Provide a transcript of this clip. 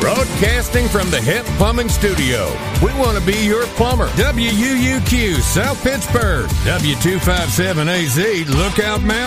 Broadcasting from the HEP Plumbing Studio. We want to be your plumber. WUUQ, South Pittsburgh. W257AZ, Lookout Mountain.